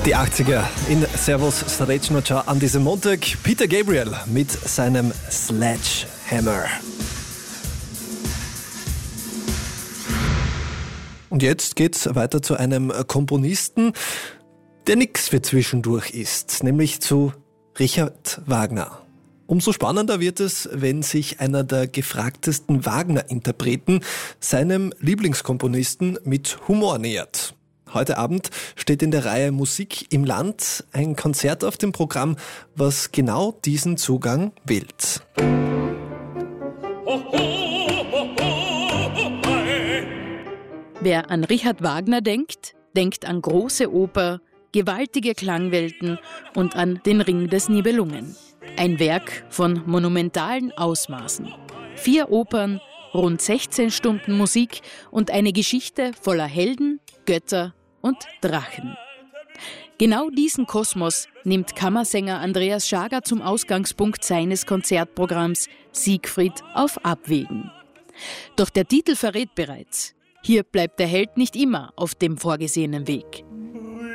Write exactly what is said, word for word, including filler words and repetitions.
Die achtziger in Servus Srečnoča an diesem Montag. Peter Gabriel mit seinem Sledgehammer. Und jetzt geht's weiter zu einem Komponisten, der nix für zwischendurch ist, nämlich zu Richard Wagner. Umso spannender wird es, wenn sich einer der gefragtesten Wagner-Interpreten seinem Lieblingskomponisten mit Humor nähert. Heute Abend steht in der Reihe Musik im Land ein Konzert auf dem Programm, was genau diesen Zugang wählt. Wer an Richard Wagner denkt, denkt an große Oper, gewaltige Klangwelten und an den Ring des Nibelungen. Ein Werk von monumentalen Ausmaßen. Vier Opern, rund sechzehn Stunden Musik und eine Geschichte voller Helden, Götter und Drachen. Genau diesen Kosmos nimmt Kammersänger Andreas Schager zum Ausgangspunkt seines Konzertprogramms Siegfried auf Abwägen. Doch der Titel verrät bereits, hier bleibt der Held nicht immer auf dem vorgesehenen Weg.